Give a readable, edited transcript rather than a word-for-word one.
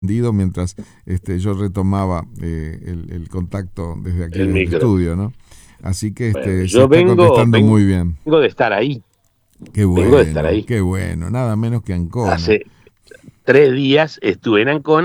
mientras yo retomaba el contacto desde aquí, El desde el micro. estudio, ¿no? Así que Bueno, se yo está contestando muy bien. vengo de estar ahí. Qué bueno, nada menos que Ancona. Hace 3 días estuve en Ancona.